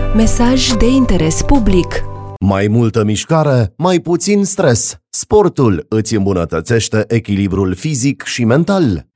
Mesaj de interes public. Mai multă mișcare, mai puțin stres. Sportul îți îmbunătățește echilibrul fizic și mental.